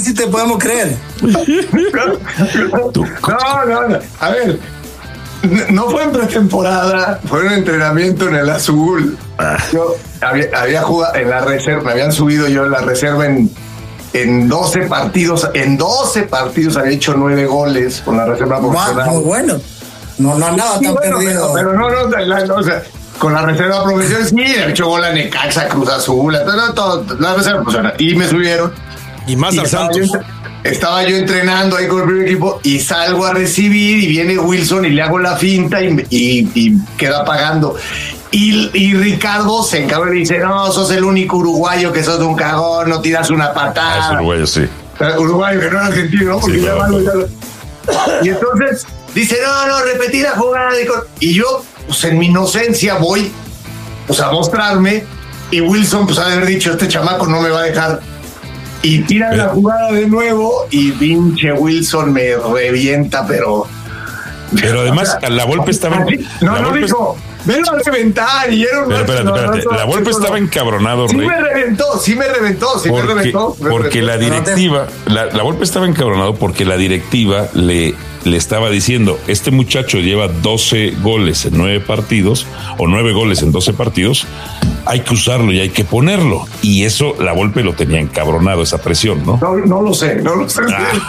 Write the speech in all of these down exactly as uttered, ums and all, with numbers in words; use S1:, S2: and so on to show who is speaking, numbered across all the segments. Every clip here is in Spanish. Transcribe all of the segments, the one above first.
S1: sí te podemos creer.
S2: No, no, no. A ver, no fue en pretemporada, fue un entrenamiento en el Azul. Yo había, había jugado en la reserva, me habían subido yo en la reserva en, en doce partidos. En doce partidos había hecho nueve goles con la reserva profesional.
S1: Muy bueno. No, no andaba
S2: sí,
S1: tan
S2: bueno,
S1: perdido.
S2: Pero, pero no, no, la, no, o sea, con la reserva profesional, sí, he hecho gol a Necaxa, Cruz Azul, todo, todo, la reserva profesional. Y me subieron.
S3: Y más al Santos.
S2: Yo, estaba yo entrenando ahí con el primer equipo y salgo a recibir y viene Wilson y le hago la finta y, y, y queda pagando. Y, y Ricardo se encabrona y dice, no, sos el único uruguayo que sos de un cagón, no tiras una patada.
S4: Ah, es uruguayo, sí.
S2: Uruguayo, que no es argentino, ¿no? Porque
S4: sí,
S2: ya
S4: claro, claro.
S2: Y entonces dice, no, no, repetí la jugada. Y yo, pues en mi inocencia voy pues, a mostrarme y Wilson pues ha de haber dicho, este chamaco no me va a dejar. Y tira la jugada de nuevo y pinche Wilson me revienta, pero...
S4: Pero además, o sea, la Volpe estaba...
S2: No,
S4: la
S2: no
S4: Volpe
S2: dijo, venlo a reventar y era un...
S4: Pero espérate,
S2: no,
S4: espérate,
S2: no,
S4: la Volpe
S2: no,
S4: estaba
S2: no.
S4: encabronado,
S2: Sí
S4: Rey.
S2: me reventó, sí me reventó, sí
S4: porque,
S2: me reventó. Me
S4: porque
S2: reventó.
S4: la directiva, la, la Volpe estaba encabronado porque la directiva le, le estaba diciendo, este muchacho lleva doce goles en nueve partidos, o nueve goles en doce partidos, hay que usarlo y hay que ponerlo. Y eso la Volpe lo tenía encabronado, esa presión, ¿no?
S2: No, no lo sé, no lo sé.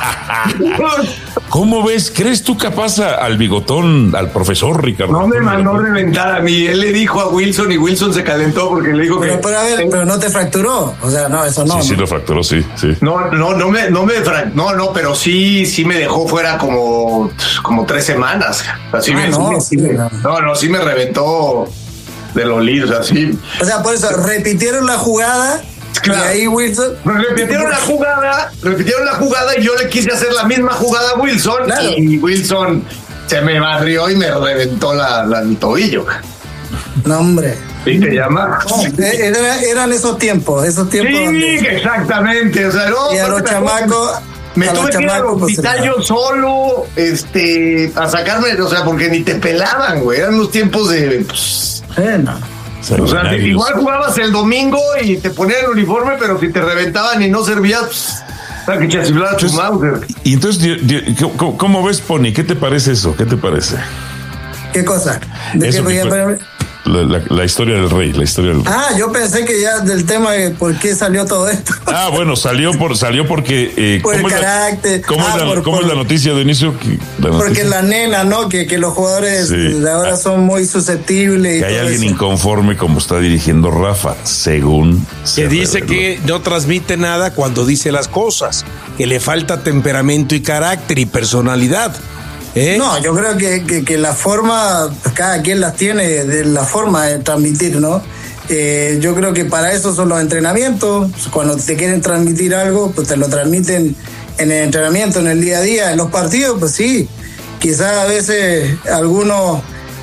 S4: ¿Cómo ves? ¿Crees tú capaz a, al bigotón, al profesor Ricardo?
S2: No me mandó reventar a mí. Él le dijo a Wilson y Wilson se calentó porque le dijo
S1: pero,
S2: que...
S1: Pero a ver, pero no te fracturó. O sea, no, eso no.
S4: Sí,
S1: ¿no?
S4: sí lo fracturó, sí, sí.
S2: No, no, no me, no me, no, no, pero sí, sí me dejó fuera como, como tres semanas. Así
S1: ah,
S2: me,
S1: no,
S2: sí, sí, no. no, no, sí me reventó de los líos, así.
S1: O sea, por eso repitieron la jugada. Claro. Y ahí Wilson.
S2: Repitieron la jugada, repitieron la jugada y yo le quise hacer la misma jugada a Wilson. Claro. Y Wilson se me barrió y me reventó la, la, el tobillo.
S1: No, hombre.
S2: ¿Sí te llama?
S1: No, era, eran esos tiempos, esos tiempos.
S2: Sí, donde... exactamente. O sea, no,
S1: y a los chamacos.
S2: Me tuve que ir al hospital pues, yo solo, este, a sacarme, o sea, porque ni te pelaban, güey. Eran los tiempos de. Pues,
S1: eh, no.
S2: O sea, igual jugabas el domingo y te ponían el uniforme, pero si te reventaban y no servías, pues, que chasiblar tu Mauser.
S4: Y entonces, ¿cómo, ¿cómo ves, Pony? ¿Qué te parece eso? ¿Qué te parece?
S1: ¿Qué cosa? ¿De
S4: eso
S1: qué
S4: que
S1: voy a...
S4: La, la, la historia del rey, la historia del rey.
S1: Ah, yo pensé que ya del tema de por qué salió todo esto.
S4: Ah, bueno, salió por salió porque eh,
S1: por
S4: ¿cómo
S1: el
S4: es
S1: carácter.
S4: La, ¿Cómo,
S1: ah,
S4: es, la,
S1: por,
S4: ¿cómo
S1: por,
S4: es la noticia de inicio? La
S1: porque
S4: noticia.
S1: la nena, ¿no? Que, que los jugadores sí. de ahora son muy susceptibles. Y
S4: que hay
S1: todo
S4: alguien
S1: eso.
S4: inconforme como está dirigiendo Rafa, según
S3: que dice reveló. Que no transmite nada cuando dice las cosas, que le falta temperamento y carácter y personalidad. ¿Eh?
S1: No, yo creo que, que, que la forma, cada quien las tiene, de la forma de transmitir, ¿no? Eh, yo creo que para eso son los entrenamientos. Cuando te quieren transmitir algo, pues te lo transmiten en el entrenamiento, en el día a día. En los partidos, pues sí, quizás a veces algunos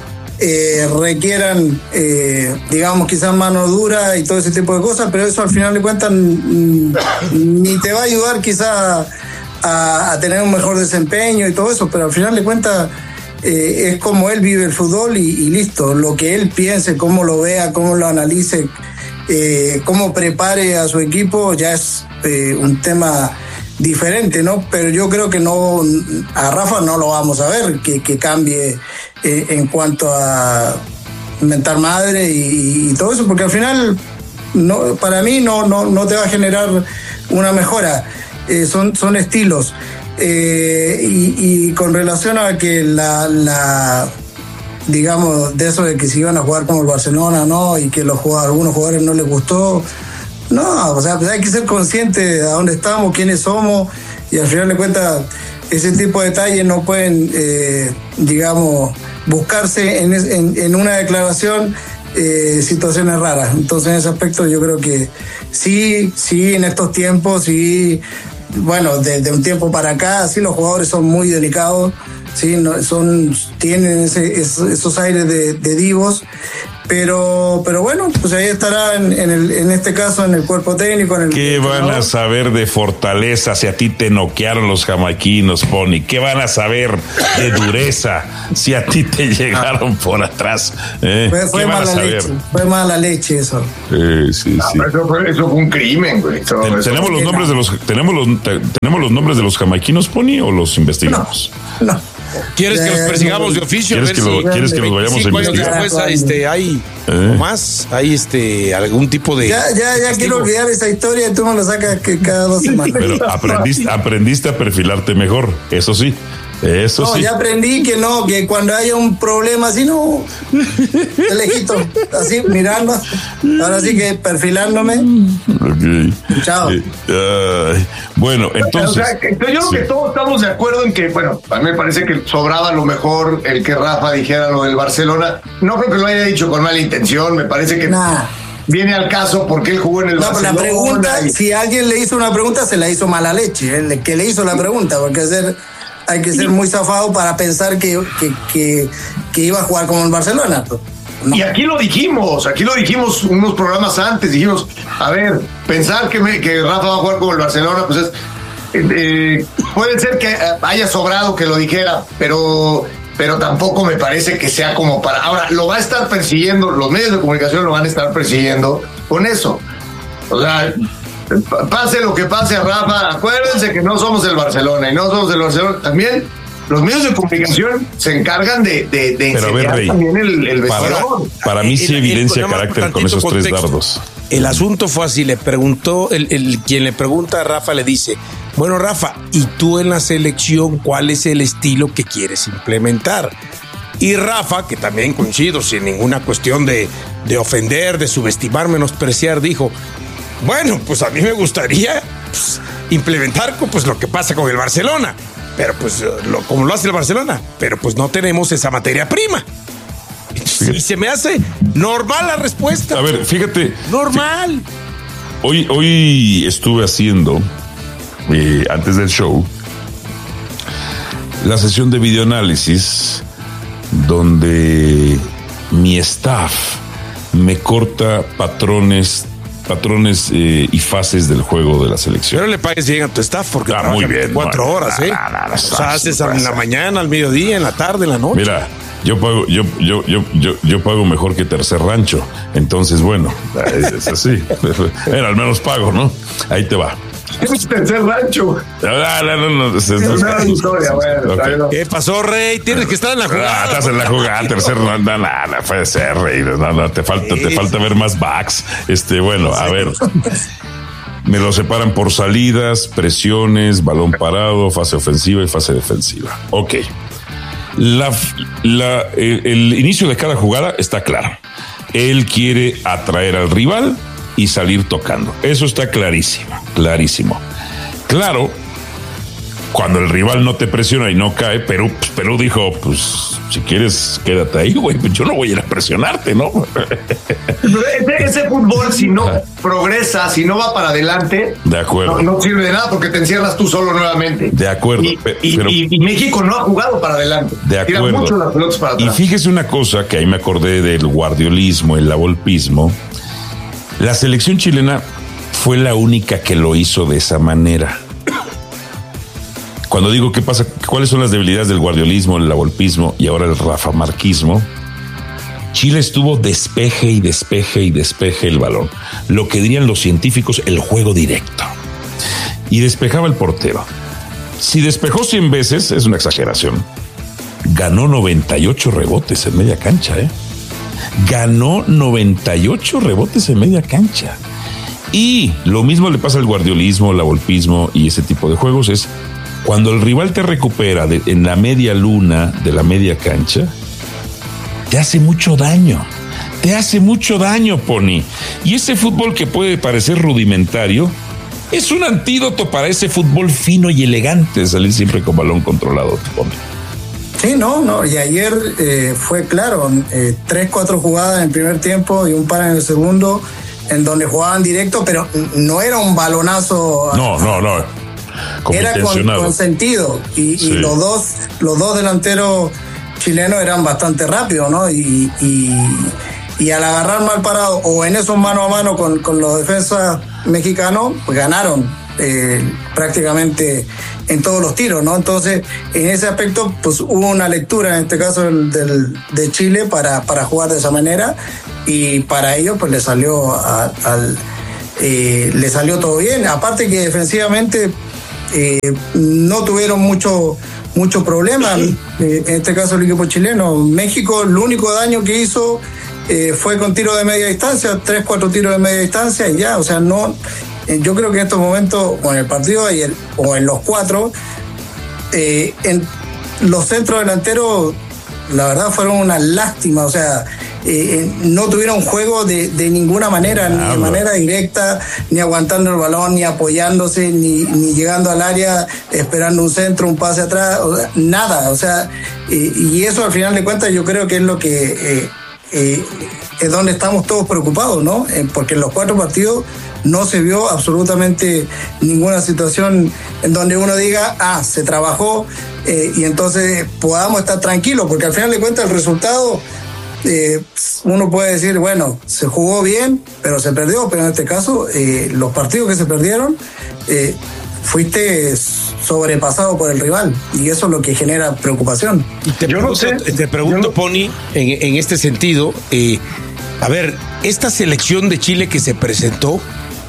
S1: eh, requieran, eh, digamos, quizás mano dura y todo ese tipo de cosas, pero eso al final de cuentas mm, ni te va a ayudar quizás A, a tener un mejor desempeño y todo eso, pero al final de cuentas eh, es como él vive el fútbol y, y listo, lo que él piense, cómo lo vea, cómo lo analice, eh, cómo prepare a su equipo, ya es eh, un tema diferente, ¿no? Pero yo creo que no, a Rafa no lo vamos a ver que, que cambie eh, en cuanto a mentar madre y, y todo eso, porque al final no, para mí no, no, no te va a generar una mejora. Eh, son, son estilos eh, y, y con relación a que la, la digamos de eso de que si iban a jugar como el Barcelona no y que los jugadores, algunos jugadores no les gustó, no, o sea, pues hay que ser consciente de a dónde estamos, quiénes somos y al final de cuentas ese tipo de detalles no pueden eh, digamos buscarse en, en, en una declaración eh, situaciones raras. Entonces en ese aspecto yo creo que sí, sí en estos tiempos sí. Bueno, desde un tiempo para acá, sí, los jugadores son muy delicados, sí, no, son, tienen ese, esos, esos aires de, de divos, Pero, pero bueno, pues ahí estará en, en, el, en este caso en el cuerpo técnico. En el
S4: ¿Qué van a saber de fortaleza si a ti te noquearon los jamaiquinos, Pony? ¿Qué van a saber de dureza si a ti te llegaron por atrás? ¿Eh?
S1: Fue, fue
S4: ¿Qué van a
S1: mala
S4: saber?
S1: leche, fue mala leche eso.
S4: Eh, sí,
S2: No,
S4: sí.
S2: pero eso, fue, eso fue un crimen, güey. Eso-
S4: Ten-
S2: eso-
S4: ¿Tenemos los nombres de los tenemos los te- tenemos los nombres de los jamaiquinos, Pony, o los investigamos?
S1: No.
S3: ¿Quieres que
S1: Ya,
S3: los
S1: ya,
S3: persigamos
S1: no.
S3: de oficio? A
S4: ¿Quieres
S3: ver
S4: que, lo-
S3: si
S4: ¿quieres que los vayamos a
S3: veinticinco años
S4: investigar?
S3: después, este, hay
S4: Eh.
S3: más, hay este algún tipo de
S1: Ya, ya, ya quiero olvidar esa historia y tú me lo sacas que cada dos semanas.
S4: Pero aprendiste, aprendiste a perfilarte mejor, eso sí. Eso
S1: No,
S4: sí.
S1: ya aprendí que no, que cuando haya un problema así, no, de lejito, así mirando, ahora sí que perfilándome.
S4: Okay.
S1: Chao.
S4: Eh, ay, bueno, entonces.
S2: O sea, que- yo creo
S4: sí.
S2: que todos estamos de acuerdo en que, bueno, a mí me parece que sobraba a lo mejor el que Rafa dijera lo del Barcelona. No creo que lo haya dicho con mala intención, me parece que
S1: Nah.
S2: viene al caso porque él jugó en el
S1: No, pero la
S2: Barcelona.
S1: pregunta,
S2: y-
S1: si alguien le hizo una pregunta, se la hizo mala leche, el que le hizo la pregunta, porque ser, hay que ser muy zafado para pensar que, que, que, que iba a jugar como el Barcelona. pues. No.
S2: Y aquí lo dijimos, aquí lo dijimos unos programas antes, dijimos, a ver, pensar que, me, que Rafa va a jugar como el Barcelona, pues es, eh, eh, puede ser que haya sobrado que lo dijera, pero, pero tampoco me parece que sea como para... Ahora, lo va a estar persiguiendo, los medios de comunicación lo van a estar persiguiendo con eso. O sea, pase lo que pase a Rafa, acuérdense que no somos el Barcelona y no somos el Barcelona. También los medios de comunicación se encargan de, de, de
S4: Pero a ver,
S2: enseñar
S4: Rey,
S2: también el, el
S4: Para,
S2: vestidor.
S4: para mí sí
S3: El- el-
S4: evidencia
S3: nada más
S4: carácter con
S3: tantito
S4: esos tres
S3: contexto.
S4: dardos.
S3: El asunto fue así, le preguntó, el, el quien le pregunta a Rafa le dice, bueno Rafa, ¿y tú en la selección cuál es el estilo que quieres implementar? Y Rafa, que también coincido, sin ninguna cuestión de, de ofender, de subestimar, menospreciar, dijo, bueno, pues a mí me gustaría pues, implementar pues lo que pasa con el Barcelona, pero pues lo, como lo hace el Barcelona, pero pues no tenemos esa materia prima. Y se me hace normal la respuesta.
S4: A ver, fíjate.
S3: Normal.
S4: Hoy, hoy estuve haciendo, eh, antes del show, la sesión de videoanálisis donde mi staff me corta patrones patrones eh, y fases del juego de la selección.
S3: Pero le pagues bien a tu staff porque
S4: Ah,
S3: trabaja
S4: muy bien,
S3: cuatro
S4: bueno,
S3: horas,
S4: no,
S3: ¿eh?
S4: no, no, no,
S3: o sea,
S4: no,
S3: haces
S4: no,
S3: en la
S4: no.
S3: mañana, al mediodía, en la tarde, en la noche.
S4: Mira, yo pago, yo, yo, yo, yo, yo pago mejor que Tercer Rancho. Entonces, bueno, es así. Bueno, al menos pago, ¿no? Ahí te va.
S2: Es tercer rancho.
S4: No, no, no, no, es- es-
S2: Es una historia, bueno,
S4: Ok.
S2: está bien.
S3: ¿Qué pasó, Rey? Tienes que estar en la
S4: Ah,
S3: jugada.
S4: estás en la jugada, tercer no, no, no, no puede ser, Rey. No, no, te falta, te falta ver más backs. Este, bueno, a ver. Me lo separan por salidas, presiones, balón parado, fase ofensiva y fase defensiva. Ok. La, la, el, el inicio de cada jugada está claro. Él quiere atraer al rival y salir tocando. Eso está clarísimo, clarísimo. Claro, cuando el rival no te presiona y no cae, Perú, pues, Perú dijo, pues, si quieres, quédate ahí, güey, pues yo no voy a ir a presionarte, ¿no?
S2: Pero ese, ese fútbol, si no progresa, si no va para adelante,
S4: De acuerdo.
S2: no, no sirve de nada porque te encierras tú solo nuevamente.
S4: De acuerdo,
S2: Y,
S4: pe-
S2: y-
S4: pero-
S2: y- y México no ha jugado para adelante.
S4: De
S2: Tira
S4: acuerdo.
S2: mucho las pelotas para
S4: Y
S2: atrás.
S4: fíjese una cosa que ahí me acordé del guardiolismo, el lavolpismo. La selección chilena fue la única que lo hizo de esa manera. Cuando digo qué pasa, cuáles son las debilidades del guardiolismo, el lavolpismo y ahora el rafamarquismo, Chile estuvo despeje y despeje y despeje el balón. Lo que dirían los científicos, el juego directo. Y despejaba el portero. Si despejó cien veces, es una exageración. Ganó noventa y ocho rebotes en media cancha, ¿eh? Ganó noventa y ocho rebotes en media cancha. Y lo mismo le pasa al guardiolismo, el lavolpismo y ese tipo de juegos, es cuando el rival te recupera de, en la media luna de la media cancha, te hace mucho daño. Te hace mucho daño, Pony. Y ese fútbol que puede parecer rudimentario es un antídoto para ese fútbol fino y elegante de salir siempre con balón controlado, Pony.
S1: Sí, no, no. Y ayer eh, fue claro, eh, tres, cuatro jugadas en el primer tiempo y un par en el segundo, en donde jugaban directo, pero no era un balonazo.
S4: No, no, no. Como
S1: Era con,
S4: intencionado.
S1: con sentido. Y,
S4: Sí.
S1: y los dos, los dos delanteros chilenos eran bastante rápidos, ¿no? Y, y, y al agarrar mal parado o en esos mano a mano con, con los defensas mexicanos, pues ganaron eh, prácticamente en todos los tiros, ¿no? Entonces, en ese aspecto, pues hubo una lectura, en este caso del, del, de Chile, para, para jugar de esa manera, y para ello, pues le salió a, al, eh, le salió todo bien. Aparte que defensivamente eh, no tuvieron mucho, mucho problema, eh, en este caso el equipo chileno. México, el único daño que hizo eh, fue con tiro de media distancia, tres, cuatro tiros de media distancia, y ya, o sea, no... Yo creo que en estos momentos, o en el partido y el, o en los cuatro, eh, en los centros delanteros, la verdad fueron una lástima. O sea, eh, no tuvieron juego de, de ninguna manera, ni de manera directa, ni aguantando el balón, ni apoyándose, ni, ni llegando al área, esperando un centro, un pase atrás, o sea, nada. O sea, eh, y eso al final de cuentas yo creo que es lo que... Eh, eh, es donde estamos todos preocupados, ¿no? Eh, porque en los cuatro partidos no se vio absolutamente ninguna situación en donde uno diga, ah, se trabajó eh, y entonces podamos estar tranquilos, porque al final de cuentas el resultado, eh, uno puede decir, bueno, se jugó bien, pero se perdió, pero en este caso, eh, los partidos que se perdieron, eh, fuiste sobrepasado por el rival, y eso es lo que genera preocupación.
S3: Y te pregunto, no sé, te pregunto no... Pony, en, en este sentido, eh, a ver, esta selección de Chile que se presentó,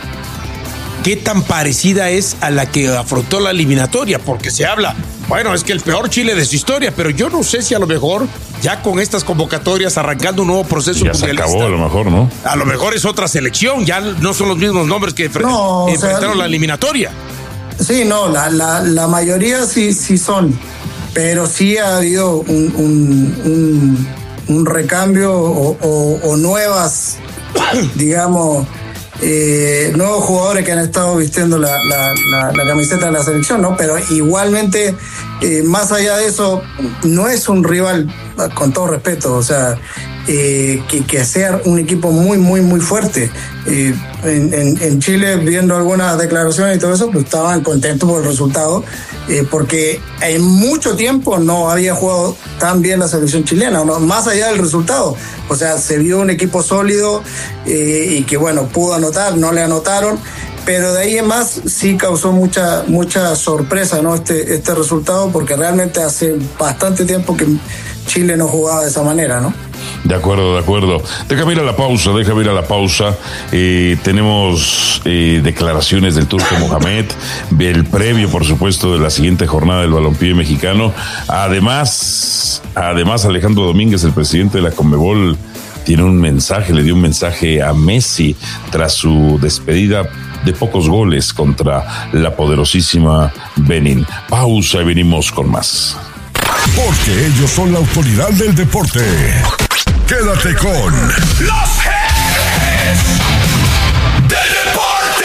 S3: ¿qué tan parecida es a la que afrontó la eliminatoria? Porque se habla, bueno, es que el peor Chile de su historia, pero yo no sé si a lo mejor ya con estas convocatorias arrancando un nuevo proceso
S4: ya se acabó, a lo mejor, ¿no?
S3: A lo mejor es otra selección, ya no son los mismos nombres que enfre-
S1: no,
S3: enfrentaron
S1: sea,
S3: la eliminatoria.
S1: Sí, no, la, la, la mayoría sí, sí son, pero sí ha habido un, un, un, un recambio o, o, o nuevas, digamos, eh, nuevos jugadores que han estado vistiendo la, la, la, la camiseta de la selección, ¿no? Pero igualmente, eh, más allá de eso, no es un rival, con todo respeto, o sea, eh, que, que sea un equipo muy, muy, muy fuerte. Eh, en, en, en Chile, viendo algunas declaraciones y todo eso, pues estaban contentos por el resultado, eh, porque en mucho tiempo no había jugado tan bien la selección chilena, ¿no? Más allá del resultado. O sea, se vio un equipo sólido eh, y que, bueno, pudo anotar, no le anotaron, pero de ahí en más sí causó mucha, mucha sorpresa, ¿no? Este, este resultado, porque realmente hace bastante tiempo que Chile no jugaba de esa manera, ¿no?
S4: De acuerdo, de acuerdo. Déjame ir a la pausa, déjame ir a la pausa. Eh, tenemos eh, declaraciones del Turco Mohamed, el previo, por supuesto, de la siguiente jornada del balompié mexicano. Además, además Alejandro Domínguez, el presidente de la Conmebol, tiene un mensaje, le dio un mensaje a Messi tras su despedida de pocos goles contra la poderosísima Benin. Pausa y venimos con más.
S5: Porque ellos son la autoridad del deporte. Quédate con
S6: los jefes del deporte.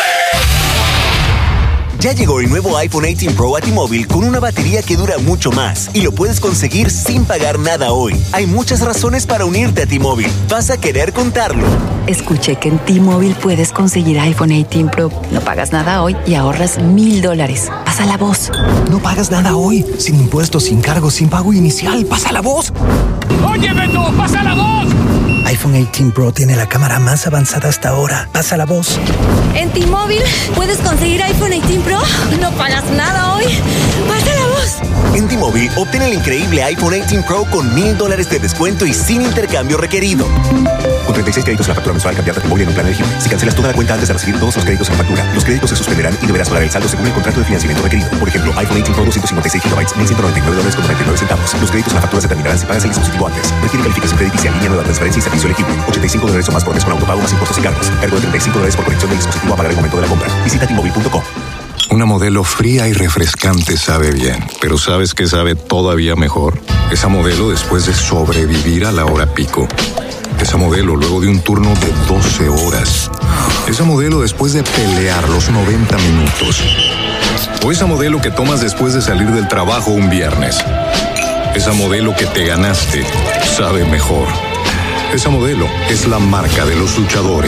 S7: Ya llegó el nuevo iPhone dieciocho Pro a T-Mobile con una batería que dura mucho más y lo puedes conseguir sin pagar nada hoy. Hay muchas razones para unirte a T-Mobile. Vas a querer contarlo.
S8: Escuché que en T-Mobile puedes conseguir iPhone dieciocho Pro. No pagas nada hoy y ahorras mil dólares. Pasa la voz.
S9: No pagas nada hoy. Sin impuestos, sin cargos, sin pago inicial. Pasa la voz.
S6: ¡Oye, Beto! ¡Pasa la voz!
S9: iPhone dieciocho Pro tiene la cámara más avanzada hasta ahora. Pasa la voz.
S10: En T-Mobile puedes conseguir iPhone dieciocho Pro. No pagas nada hoy. Pasa la voz.
S7: En T-Mobile, obtén el increíble iPhone dieciocho Pro con mil dólares de descuento y sin intercambio requerido. Con treinta y seis créditos en la factura mensual, cambiarte a T-Mobile en un plan elegible. Si cancelas toda la cuenta antes de recibir todos los créditos en la factura, los créditos se suspenderán y deberás pagar el saldo según el contrato de financiamiento requerido. Por ejemplo, iPhone dieciocho Pro doscientos cincuenta y seis gigabytes, mil ciento noventa y nueve dólares con noventa y nueve centavos. Los créditos en la factura se terminarán si pagas el dispositivo antes. Requiere calificación crediticia, línea nueva, transferencia y servicio elegible. ochenta y cinco dólares o más por mes con autopago más impuestos y cargos. Cargo de treinta y cinco dólares por conexión del dispositivo a pagar el momento de la compra. Visita T Mobile punto com.
S11: Una Modelo fría y refrescante sabe bien, pero ¿sabes qué sabe todavía mejor? Esa Modelo después de sobrevivir a la hora pico. Esa Modelo luego de un turno de doce horas. Esa Modelo después de pelear los noventa minutos. O esa Modelo que tomas después de salir del trabajo un viernes. Esa Modelo que te ganaste sabe mejor. Esa Modelo es la marca de los luchadores.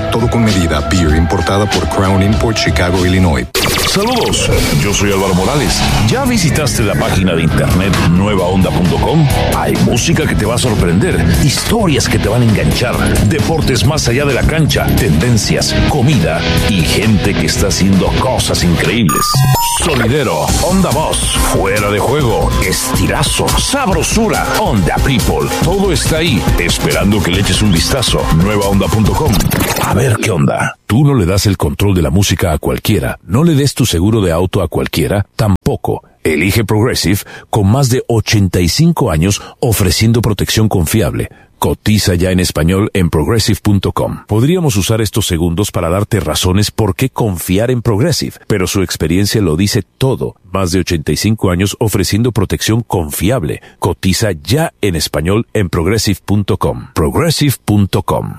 S11: Todo con medida. Beer importada por Crown Import, Chicago, Illinois.
S12: Saludos, yo soy Álvaro Morales. ¿Ya visitaste la página de internet nueva onda punto com? Hay música que te va a sorprender, historias que te van a enganchar, deportes más allá de la cancha, tendencias, comida y gente que está haciendo cosas increíbles. Sonidero, Onda Voz, fuera de juego, estirazo, sabrosura, Onda People. Todo está ahí, esperando que le eches un vistazo. nueva onda punto com. A ver qué onda. Tú no le das el control de la música a cualquiera. No le des tu seguro de auto a cualquiera. Tampoco. Elige Progressive con más de ochenta y cinco años ofreciendo protección confiable. Cotiza ya en español en progressive punto com. Podríamos usar estos segundos para darte razones por qué confiar en Progressive, pero su experiencia lo dice todo. Más de ochenta y cinco años ofreciendo protección confiable. Cotiza ya en español en progressive punto com. progressive punto com.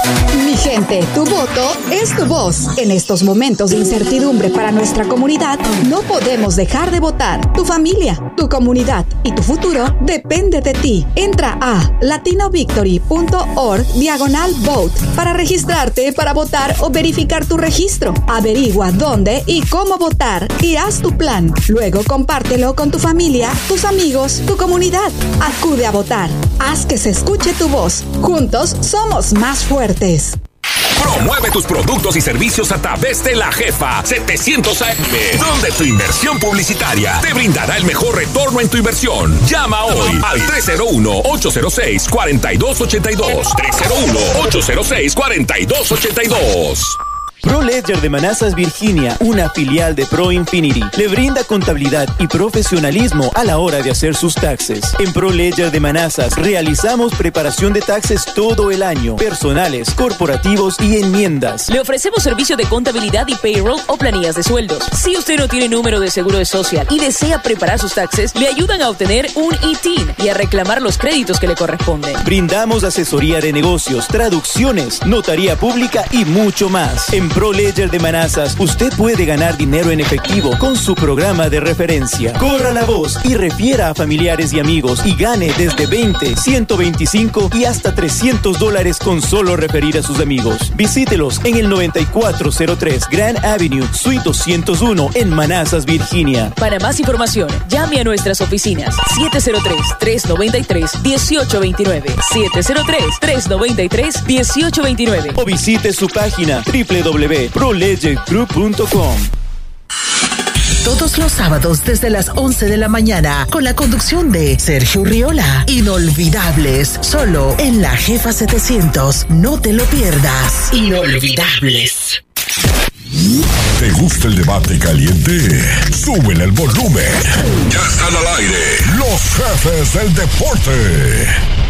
S13: Mi gente, tu voto es tu voz. En estos momentos de incertidumbre para nuestra comunidad, no podemos dejar de votar. Tu familia, tu comunidad y tu futuro depende de ti. Entra a latinovictory punto org diagonal vote para registrarte para votar o verificar tu registro. Averigua dónde y cómo votar y haz tu plan. Luego compártelo con tu familia, tus amigos, tu comunidad. Acude a votar. Haz que se escuche tu voz. Juntos somos más fuertes.
S14: Promueve tus productos y servicios a través de La Jefa setecientos A M, donde tu inversión publicitaria te brindará el mejor retorno en tu inversión. Llama hoy al tres cero uno, ocho cero seis, cuatro dos ocho dos. tres cero uno, ocho cero seis, cuatro dos ocho dos.
S15: ProLedger de Manassas, Virginia, una filial de ProInfinity, le brinda contabilidad y profesionalismo a la hora de hacer sus taxes. En ProLedger de Manassas realizamos preparación de taxes todo el año, personales, corporativos y enmiendas.
S16: Le ofrecemos servicio de contabilidad y payroll o planillas de sueldos. Si usted no tiene número de seguro de social y desea preparar sus taxes, le ayudan a obtener un I T I N y a reclamar los créditos que le corresponden.
S15: Brindamos asesoría de negocios, traducciones, notaría pública y mucho más. En ProLedger de Manassas, usted puede ganar dinero en efectivo con su programa de referencia. Corra la voz y refiera a familiares y amigos y gane desde veinte, ciento veinticinco y hasta trescientos dólares con solo referir a sus amigos. Visítelos en el noventa y cuatro cero tres Grand Avenue, Suite doscientos uno en Manassas, Virginia.
S16: Para más información, llame a nuestras oficinas siete cero tres, tres nueve tres, uno ocho dos nueve, siete cero tres, tres nueve tres, uno ocho dos nueve
S15: o visite su página doble u doble u doble u punto pro ledger group punto com.
S17: Todos los sábados desde las once de la mañana con la conducción de Sergio Riola. Inolvidables, solo en La Jefa setecientos. No te lo pierdas. Inolvidables.
S5: ¿Te gusta el debate caliente? Súbele el volumen. Ya están al aire los jefes del deporte.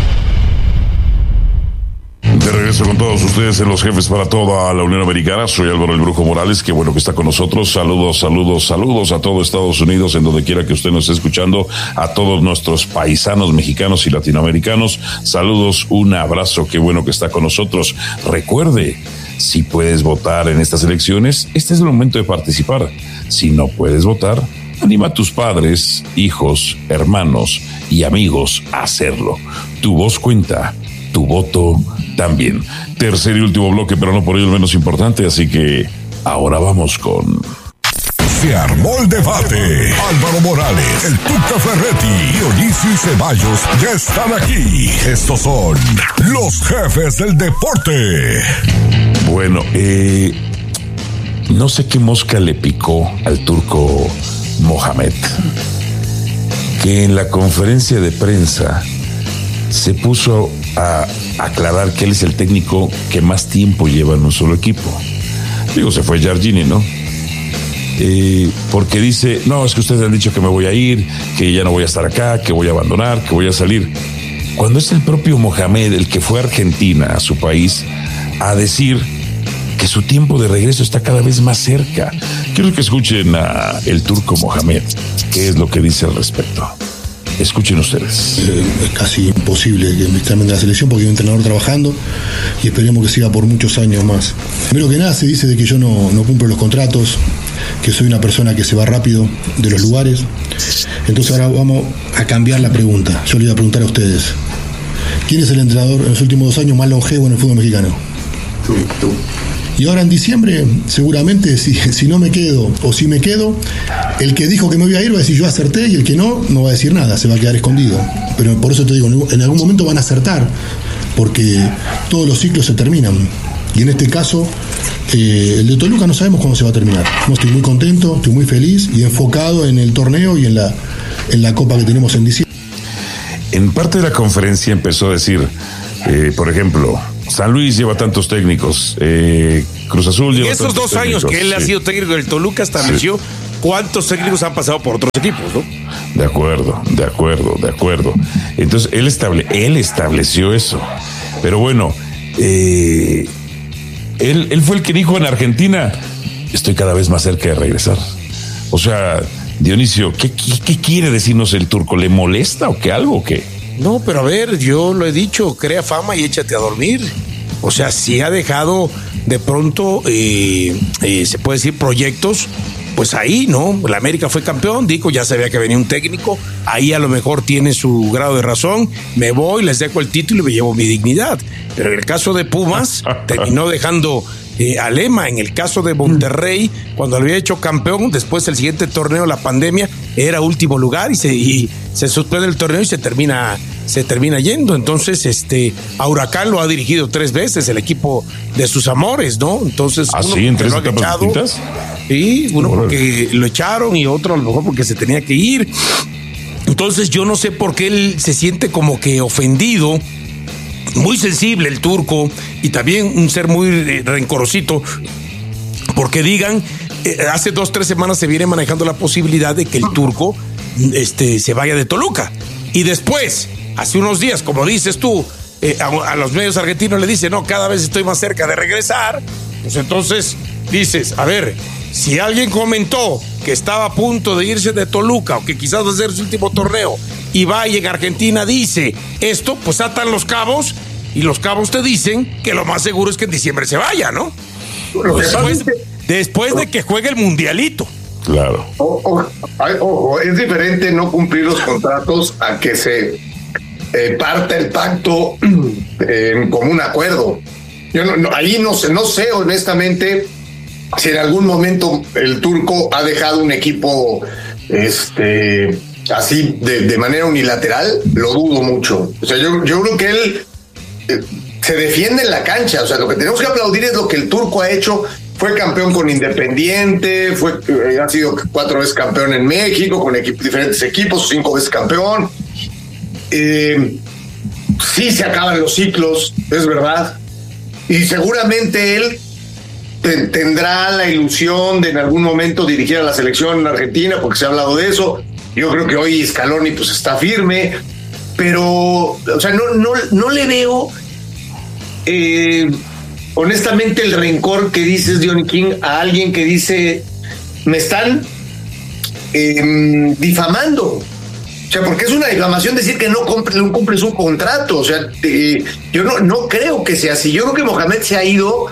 S4: De regreso con todos ustedes en Los Jefes para toda la Unión Americana. Soy Álvaro el Brujo Morales, qué bueno que está con nosotros. Saludos, saludos, saludos a todo Estados Unidos, en donde quiera que usted nos esté escuchando, a todos nuestros paisanos mexicanos y latinoamericanos. Saludos, un abrazo, qué bueno que está con nosotros. Recuerde, si puedes votar en estas elecciones, este es el momento de participar. Si no puedes votar, anima a tus padres, hijos, hermanos y amigos a hacerlo. Tu voz cuenta. Tu voto también. Tercer y último bloque, pero no por ello el menos importante, así que ahora vamos con...
S5: Se armó el debate. Álvaro Morales, el Tuca Ferretti, Dionisio Ceballos ya están aquí. Estos son los jefes del deporte.
S4: Bueno, eh, no sé qué mosca le picó al turco Mohamed, que en la conferencia de prensa se puso a aclarar que él es el técnico que más tiempo lleva en un solo equipo. Digo, se fue Giardini, ¿no? Eh, porque dice, no, es que ustedes han dicho que me voy a ir, que ya no voy a estar acá, que voy a abandonar, que voy a salir. Cuando es el propio Mohamed el que fue a Argentina, a su país, a decir que su tiempo de regreso está cada vez más cerca. Quiero que escuchen a el turco Mohamed, qué es lo que dice al respecto. Escuchen ustedes.
S18: Eh, es casi imposible que me llamen de la selección porque hay un entrenador trabajando y esperemos que siga por muchos años más. Primero que nada se dice de que yo no, no cumplo los contratos, que soy una persona que se va rápido de los lugares. Entonces ahora vamos a cambiar la pregunta. Yo le iba a preguntar a ustedes, ¿quién es el entrenador en los últimos dos años más longevo en el fútbol mexicano?
S2: Tú, tú.
S18: Y ahora en diciembre, seguramente, si, si no me quedo o si me quedo, el que dijo que me voy a ir va a decir yo acerté, y el que no, no va a decir nada, se va a quedar escondido. Pero por eso te digo, en algún momento van a acertar, porque todos los ciclos se terminan. Y en este caso, eh, el de Toluca no sabemos cuándo se va a terminar. No, estoy muy contento, estoy muy feliz y enfocado en el torneo y en la, en la copa que tenemos en diciembre.
S4: En parte de la conferencia empezó a decir, eh, por ejemplo, San Luis lleva tantos técnicos, eh, Cruz Azul lleva
S3: y esos
S4: tantos
S3: dos años
S4: técnicos,
S3: que él
S4: sí.
S3: ha sido técnico del Toluca estableció sí. cuántos técnicos han pasado por otros equipos, ¿no?
S4: De acuerdo, de acuerdo, de acuerdo. Entonces él, estable, él estableció eso. Pero bueno, eh, él, él fue el que dijo en Argentina, estoy cada vez más cerca de regresar. O sea, Dionisio, ¿qué, qué, qué quiere decirnos el turco? ¿Le molesta o qué algo o qué?
S3: No, pero a ver, yo lo he dicho, crea fama y échate a dormir. O sea, si ha dejado de pronto, eh, eh, se puede decir, proyectos, pues ahí, ¿no? La América fue campeón, dijo, ya sabía que venía un técnico, ahí a lo mejor tiene su grado de razón, me voy, les dejo el título y me llevo mi dignidad. Pero en el caso de Pumas, terminó dejando eh, a Lema. En el caso de Monterrey, cuando lo había hecho campeón, después del siguiente torneo, la pandemia, era último lugar y se, y se suspende el torneo y se termina... se termina yendo. Entonces, este, a Huracán lo ha dirigido tres veces, el equipo de sus amores, ¿no? Entonces,
S4: ¿Ah,
S3: uno
S4: sí, en tres
S3: lo
S4: etapas
S3: echado,
S4: distintas?
S3: Sí, uno porque lo echaron y otro a lo mejor porque se tenía que ir. Entonces, yo no sé por qué él se siente como que ofendido, muy sensible el turco, y también un ser muy eh, rencorosito, porque digan, eh, hace dos, tres semanas se viene manejando la posibilidad de que el turco este, se vaya de Toluca. Y después, hace unos días, como dices tú, eh, a, a los medios argentinos le dice, no, cada vez estoy más cerca de regresar. Pues entonces dices, a ver, si alguien comentó que estaba a punto de irse de Toluca o que quizás va a ser su último torneo y va y en Argentina dice esto, pues atan los cabos y los cabos te dicen que lo más seguro es que en diciembre se vaya, ¿no? Después, después de que juegue el mundialito.
S4: Claro.
S2: Ojo, ojo, es diferente no cumplir los contratos a que se eh, parta el pacto eh, en común acuerdo. Yo no, no, ahí no sé, no sé honestamente si en algún momento el turco ha dejado un equipo este así de, de manera unilateral, lo dudo mucho. O sea, yo, yo creo que él eh, se defiende en la cancha. O sea, lo que tenemos que aplaudir es lo que el turco ha hecho. Fue campeón con Independiente, fue, eh, ha sido cuatro veces campeón en México, con equip- diferentes equipos, cinco veces campeón. Eh, sí se acaban los ciclos, es verdad. Y seguramente él te- tendrá la ilusión de en algún momento dirigir a la selección en Argentina, porque se ha hablado de eso. Yo creo que hoy Scaloni pues está firme, pero, o sea, no, no, no le veo... Eh, honestamente el rencor que dices, Johnny King, a alguien que dice me están eh, difamando. O sea, porque es una difamación decir que no, cumple, no cumples un contrato. O sea, eh, yo no, no creo que sea así. Yo creo que Mohamed se ha ido,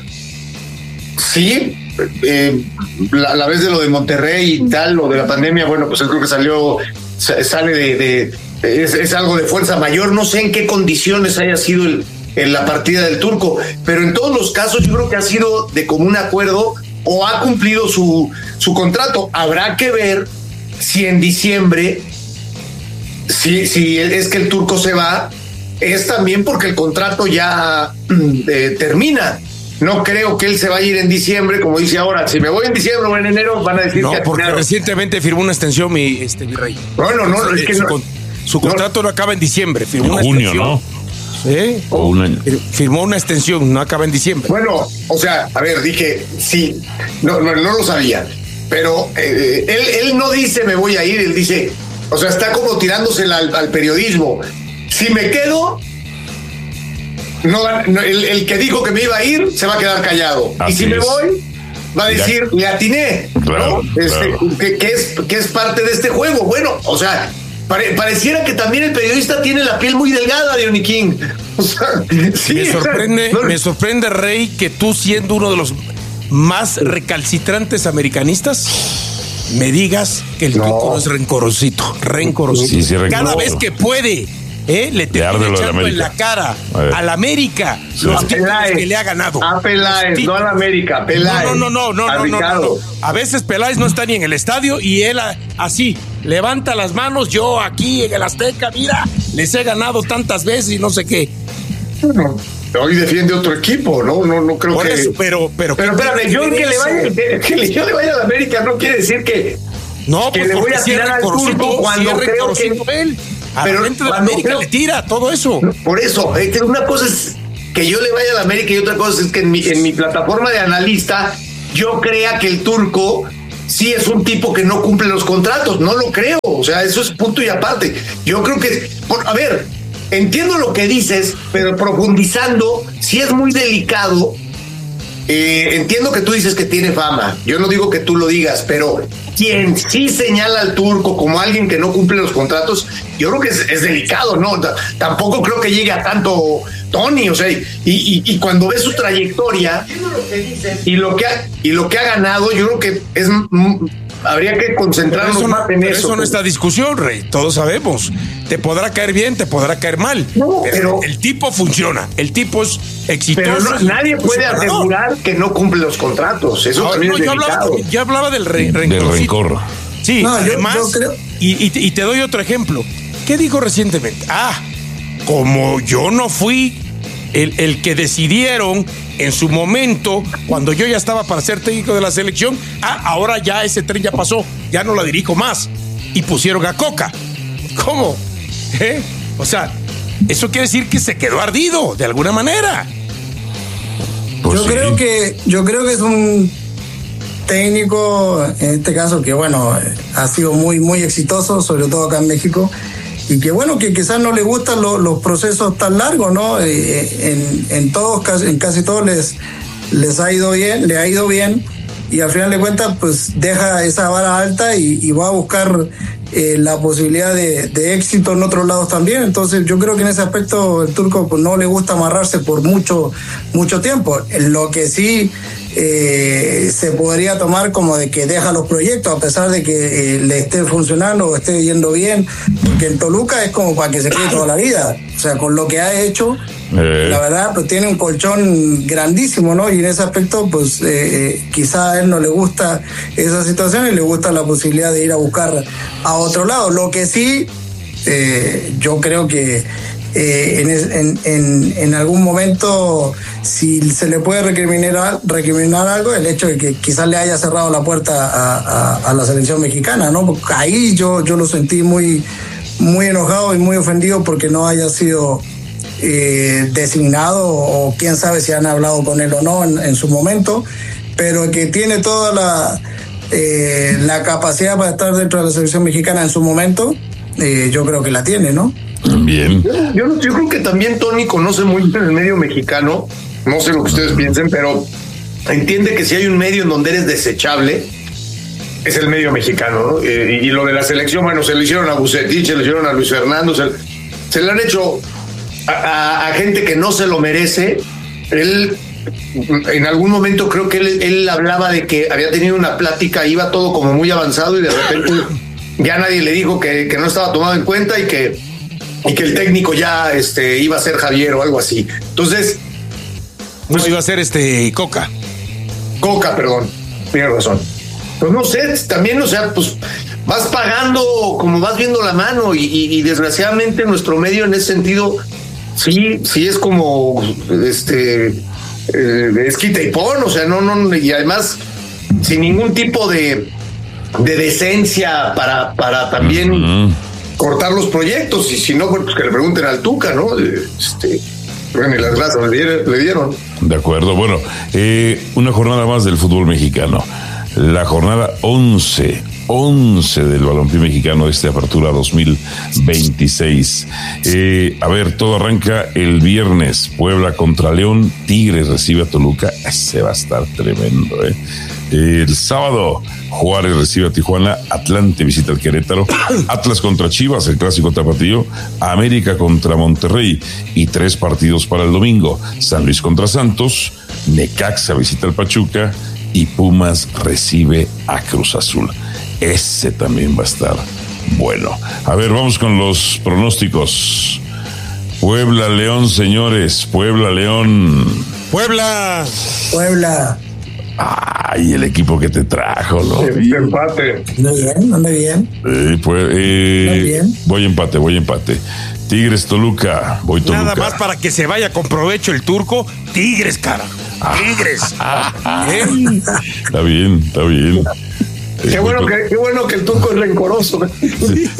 S2: sí, eh, la, la vez de lo de Monterrey y tal, lo de la pandemia, bueno, pues él creo que salió, sale de, de es, es algo de fuerza mayor. No sé en qué condiciones haya sido el en la partida del turco, pero en todos los casos yo creo que ha sido de común acuerdo o ha cumplido su, su contrato. Habrá que ver si en diciembre, si, si es que el turco se va, es también porque el contrato ya eh, termina. No creo que él se vaya a ir en diciembre, como dice ahora. Si me voy en diciembre o en enero, van a decir
S3: no,
S2: que...
S3: No, porque
S2: terminado.
S3: Recientemente firmó una extensión, mi, este, mi rey.
S2: Bueno, no, no, es que
S3: su,
S2: no,
S3: con, su contrato no, no acaba en diciembre, firmó
S4: en
S3: una
S4: junio,
S3: extensión.
S4: ¿no?
S3: ¿Eh?
S4: O un año.
S3: Firmó una extensión, no acaba en diciembre.
S2: Bueno, o sea, a ver, dije, sí, no, no, no lo sabía, pero eh, él, él no dice me voy a ir, él dice, o sea, está como tirándosela al, al periodismo. Si me quedo, no, no el, el que dijo que me iba a ir se va a quedar callado.
S4: Así
S2: y si
S4: es.
S2: me voy, va a decir, le atiné,
S4: claro,
S2: ¿no? Este,
S4: claro.
S2: Que, que, es, que es parte de este juego. Bueno, o sea, Pare, pareciera que también el periodista tiene la piel muy delgada, Johnny King. O sea, sí,
S3: me sorprende, no, me sorprende, Rey, que tú siendo uno de los más recalcitrantes americanistas, me digas que el no. turco es rencorosito, rencorosito.
S4: Sí, sí,
S3: Cada vez que puede ¿eh? Le termina echando en la cara al América sí. los títulos que le ha ganado.
S2: A Peláez, no al América, a Peláez.
S3: No, no, no, no, no, no, no, no. A veces Peláez no está ni en el estadio y él así levanta las manos. Yo aquí en el Azteca, mira, les he ganado tantas veces y no sé qué.
S2: Bueno, hoy defiende otro equipo, ¿no? No, no creo
S3: Por
S2: que.
S3: Eso, pero, pero,
S2: pero espérame, yo que le vaya, que, que yo le vaya a la América no quiere decir que.
S3: No,
S2: que
S3: pues
S2: le voy a tirar al turco cuando creo que.
S3: Él. A pero la gente de la América creo, le tira todo eso.
S2: Por eso, una cosa es que yo le vaya a la América y otra cosa es que en mi, en mi plataforma de analista yo crea que el turco sí es un tipo que no cumple los contratos. No lo creo. O sea, eso es punto y aparte. Yo creo que. Por, a ver, entiendo lo que dices, pero profundizando, sí es muy delicado. Eh, entiendo que tú dices que tiene fama. Yo no digo que tú lo digas, pero quien sí señala al turco como alguien que no cumple los contratos, yo creo que es, es delicado, ¿no? T- tampoco creo que llegue a tanto Tony, o sea, y, y, y cuando ves su trayectoria y lo que ha, y lo que ha ganado, yo creo que es mm, habría que concentrarnos
S3: eso,
S2: más en
S3: pero
S2: eso.
S3: Eso no está discusión, Rey. Todos sabemos. Te podrá caer bien, te podrá caer mal.
S2: No,
S3: pero,
S2: pero
S3: el tipo funciona. El tipo es exitoso.
S2: Pero no, nadie puede asegurar que no cumple los contratos. Eso Ahora, también no, es
S3: yo,
S2: delicado.
S3: hablaba, yo hablaba del re,
S4: del rencor.
S3: Sí,
S1: no,
S3: además.
S1: Yo, yo creo...
S3: y, y, te, y te doy otro ejemplo. ¿Qué dijo recientemente? Ah, como yo no fui el, el que decidieron en su momento, cuando yo ya estaba para ser técnico de la selección, ah, ahora ya ese tren ya pasó, ya no la dirijo más. Y pusieron a Coca. ¿Cómo? ¿Eh? O sea, eso quiere decir que se quedó ardido, de alguna manera.
S1: Pues yo sí. creo que, yo creo que es un técnico, en este caso, que bueno, ha sido muy, muy exitoso, sobre todo acá en México. Y que bueno, que quizás no le gustan lo, los procesos tan largos, ¿no? Eh, en, en todos, en casi todos les, les ha ido bien, le ha ido bien, y al final de cuentas, pues deja esa vara alta y, y va a buscar eh, la posibilidad de, de éxito en otros lados también. Entonces yo creo que en ese aspecto el turco pues no le gusta amarrarse por mucho, mucho tiempo. Lo que sí Eh, se podría tomar como de que deja los proyectos a pesar de que eh, le esté funcionando o esté yendo bien, porque en Toluca es como para que se quede toda la vida, o sea, con lo que ha hecho eh. la verdad pues tiene un colchón grandísimo, ¿no? Y en ese aspecto pues eh, quizá a él no le gusta esa situación y le gusta la posibilidad de ir a buscar a otro lado. Lo que sí eh, yo creo que Eh, en, en, en algún momento, si se le puede recriminar, recriminar algo, el hecho de que quizás le haya cerrado la puerta a, a, a la selección mexicana, ¿no? Porque ahí yo, yo lo sentí muy, muy enojado y muy ofendido porque no haya sido eh, designado, o quién sabe si han hablado con él o no en, en su momento, pero que tiene toda la, eh, la capacidad para estar dentro de la selección mexicana en su momento, eh, yo creo que la tiene, ¿no?
S4: Bien.
S2: Yo, yo, yo creo que también Tony conoce muy bien el medio mexicano. No sé lo que ustedes piensen, pero entiende que si hay un medio en donde eres desechable, es el medio mexicano, ¿no? Eh, y, y lo de la selección, bueno, se le hicieron a Bucetich, se le hicieron a Luis Fernando, se, se le han hecho a, a, a gente que no se lo merece. Él, en algún momento creo que él, él hablaba de que había tenido una plática, iba todo como muy avanzado y de repente ya nadie le dijo que, que no estaba tomado en cuenta y que y que el técnico ya este iba a ser Javier o algo así. Entonces,
S3: pues iba a ser este Coca.
S2: Coca, perdón. Tienes razón. Pues no sé, también, o sea, pues vas pagando como vas viendo la mano y, y, y desgraciadamente nuestro medio en ese sentido sí, sí es como este eh, es quita y pon, o sea, no, no, y además sin ningún tipo de de decencia para, para también uh-huh. cortar los proyectos, y si no, pues que le pregunten al Tuca, ¿no? Este, bueno, y las gracias le dieron.
S4: De acuerdo, bueno, eh, una jornada más del fútbol mexicano. La jornada once, once del balompié mexicano de esta apertura dos mil veintiséis. Eh, a ver, todo arranca el viernes. Puebla contra León, Tigres recibe a Toluca. Ese va a estar tremendo, ¿eh? El sábado, Juárez recibe a Tijuana, Atlante visita al Querétaro, Atlas contra Chivas, el clásico tapatío, América contra Monterrey, y tres partidos para el domingo: San Luis contra Santos, Necaxa visita al Pachuca y Pumas recibe a Cruz Azul. Ese también va a estar bueno. A ver, vamos con los pronósticos. Puebla, León, señores. Puebla, León.
S3: Puebla.
S1: Puebla.
S4: Ay, el equipo que te trajo, ¿no?
S2: Sí, empate.
S1: Anda bien, anda bien.
S4: Eh, pues, eh,
S1: Anda bien.
S4: Voy empate, voy empate. Tigres, Toluca. Voy Toluca.
S3: Nada más para que se vaya con provecho el turco. Tigres, cara. Tigres. ¿Eh?
S4: Está bien, está bien.
S2: Qué bueno, que, qué bueno que el turco es rencoroso. Sí.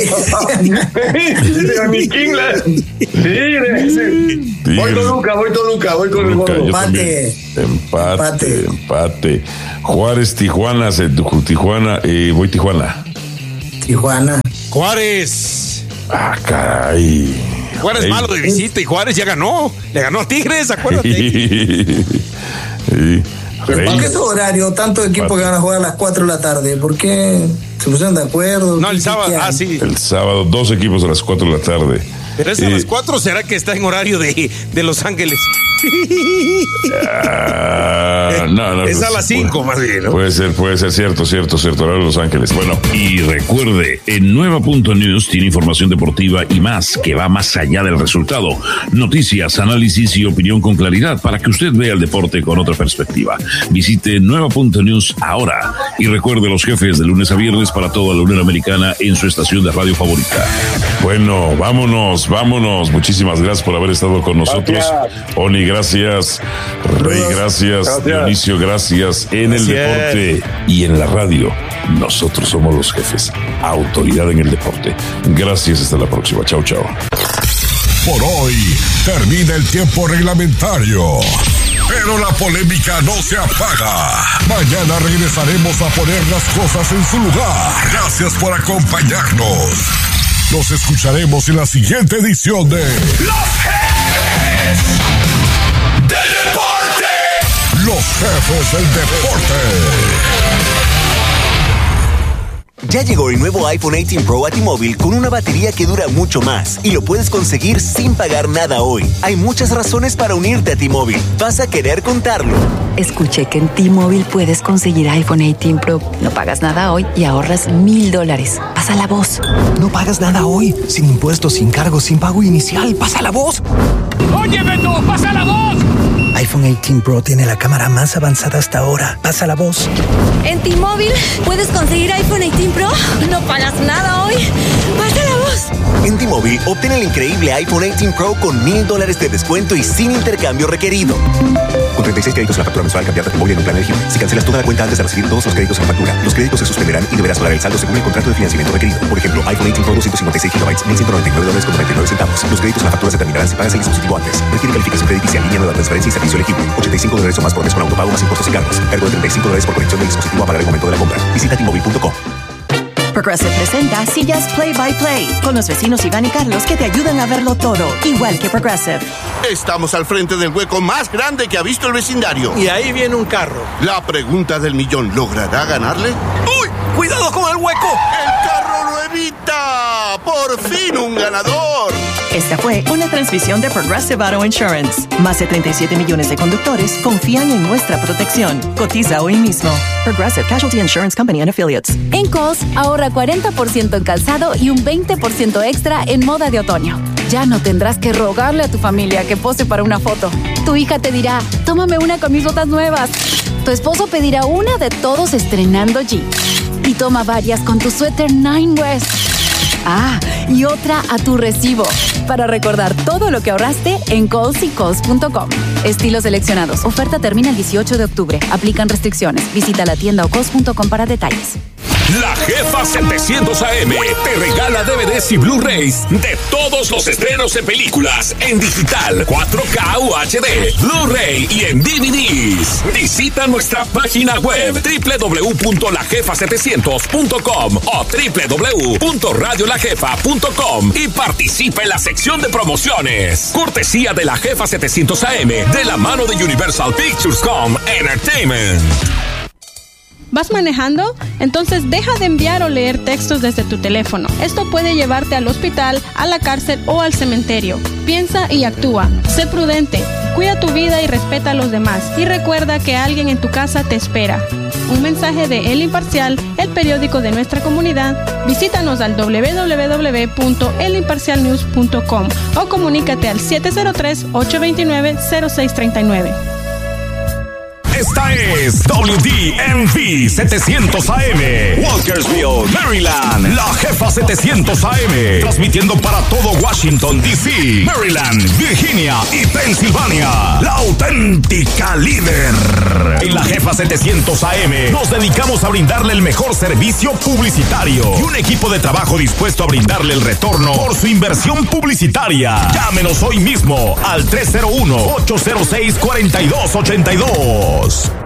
S2: Voy Toluca, voy Toluca, voy con el gordo.
S4: Empate. Empate, empate. Juárez, Tijuana, Tijuana, eh, voy Tijuana.
S1: Tijuana.
S3: Juárez.
S4: Ah, caray.
S3: Juárez
S4: Ey.
S3: malo de visita y Juárez ya ganó. Le ganó a Tigres, acuérdate.
S4: Sí.
S1: ¿Por qué ese horario? Tantos equipos que van a jugar a las cuatro de la tarde. ¿Por qué se pusieron de acuerdo?
S3: No, el sábado, ah, sí.
S4: El sábado, dos equipos a las cuatro de la tarde.
S3: Pero es a
S4: Eh,
S3: las cuatro, ¿será que está en horario de, de Los Ángeles?
S4: Ah, no, no,
S3: es
S4: pues,
S3: a las cinco más bien, ¿no?
S4: Puede ser, puede ser, cierto, cierto, cierto. Ahora Los Ángeles. Bueno,
S12: Y recuerde, en Nueva punto News tiene información deportiva y más que va más allá del resultado. Noticias, análisis y opinión con claridad para que usted vea el deporte con otra perspectiva. Visite Nueva punto News ahora y recuerde los jefes de lunes a viernes para toda la Unión Americana en su estación de radio favorita.
S4: bueno, vámonos, vámonos. Muchísimas gracias por haber estado con nosotros.
S2: Gracias.
S4: Oni, gracias. Rey, gracias.
S2: Gracias.
S4: Dionisio, gracias. En el
S3: Gracias.
S4: deporte y en la radio, nosotros somos los jefes. Autoridad en el deporte. Gracias, hasta la próxima. Chao, chao.
S5: Por hoy termina el tiempo reglamentario. Pero la polémica no se apaga. Mañana regresaremos a poner las cosas en su lugar. Gracias por acompañarnos. Nos escucharemos en la siguiente edición de
S6: Los Jefes del Deporte.
S5: Los Jefes del Deporte.
S7: Ya llegó el nuevo iPhone dieciocho Pro a T-Mobile con una batería que dura mucho más y lo puedes conseguir sin pagar nada hoy. Hay muchas razones para unirte a T-Mobile. Vas a querer contarlo.
S8: Escuché que en T-Mobile puedes conseguir iPhone dieciocho Pro. No pagas nada hoy y ahorras mil dólares. Pasa la voz.
S9: No pagas nada hoy. Sin impuestos, sin cargos, sin pago inicial. Pasa la voz.
S6: Oye, Beto, pasa la voz.
S9: iPhone dieciocho Pro tiene la cámara más avanzada hasta ahora. Pasa la voz.
S10: En T-Mobile puedes conseguir iPhone dieciocho Pro. No pagas nada hoy. Pasa la voz.
S7: En T-Mobile, obtén el increíble iPhone dieciocho Pro con mil dólares de descuento y sin intercambio requerido. Con treinta y seis créditos en la factura mensual, cambiarte a T-Mobile en un plan elegible. Si cancelas toda la cuenta antes de recibir todos los créditos en la factura, los créditos se suspenderán y deberás pagar el saldo según el contrato de financiamiento requerido. Por ejemplo, iPhone dieciocho Pro doscientos cincuenta y seis gigabytes, mil ciento noventa y nueve dólares con noventa y nueve centavos. Los créditos en la factura se terminarán si pagas el dispositivo antes. Requiere calificación crediticia, línea nueva, transferencia y servicio elegible. ochenta y cinco dólares o más por mes con autopago más impuestos y cargos. Cargo de treinta y cinco dólares por conexión del dispositivo a pagar el momento de la compra. Visita T Mobile punto com.
S19: Progressive presenta sillas Play by Play con los vecinos Iván y Carlos que te ayudan a verlo todo, igual que Progressive.
S20: Estamos al frente del hueco más grande que ha visto el vecindario.
S3: Y ahí viene un carro.
S20: La pregunta del millón, ¿logrará ganarle?
S3: ¡Uy! ¡Cuidado con el hueco!
S20: ¡El carro lo evita! ¡Por fin un ganador!
S19: Esta fue una transmisión de Progressive Auto Insurance. Más de treinta y siete millones de conductores confían en nuestra protección. Cotiza hoy mismo. Progressive Casualty Insurance Company and Affiliates.
S21: En Kohl's, ahorra cuarenta por ciento en calzado y un veinte por ciento extra en moda de otoño. Ya no tendrás que rogarle a tu familia que pose para una foto. Tu hija te dirá, tómame una con mis botas nuevas. Tu esposo pedirá una de todos estrenando jeans. Y toma varias con tu suéter Nine West. Ah, y otra a tu recibo. Para recordar todo lo que ahorraste en Kohl's y Kohl's punto com. Estilos seleccionados. Oferta termina el dieciocho de octubre. Aplican restricciones. Visita la tienda o Kohl's punto com para detalles.
S14: La Jefa setecientos A M te regala D V Ds y Blu-rays de todos los estrenos en películas en digital, cuatro K U H D, Blu-ray y en D V Ds. Visita nuestra página web doble u doble u doble u punto la jefa setecientos punto com o doble u doble u doble u punto radio la jefa punto com y participa en la sección de promociones. Cortesía de La Jefa setecientos A M de la mano de Universal Pictures Com Entertainment.
S22: ¿Vas manejando? Entonces deja de enviar o leer textos desde tu teléfono. Esto puede llevarte al hospital, a la cárcel o al cementerio. Piensa y actúa. Sé prudente. Cuida tu vida y respeta a los demás. Y recuerda que alguien en tu casa te espera. Un mensaje de El Imparcial, el periódico de nuestra comunidad. Visítanos al doble u doble u doble u punto el imparcial news punto com o comunícate al siete cero tres, ocho dos nueve, cero seis tres nueve.
S14: Esta es W D M V setecientos A M, Walkersville, Maryland. La Jefa setecientos A M, transmitiendo para todo Washington, D C, Maryland, Virginia y Pensilvania. La auténtica líder. En La Jefa setecientos A M nos dedicamos a brindarle el mejor servicio publicitario y un equipo de trabajo dispuesto a brindarle el retorno por su inversión publicitaria. Llámenos hoy mismo al tres cero uno, ocho cero seis, cuatro dos ocho dos.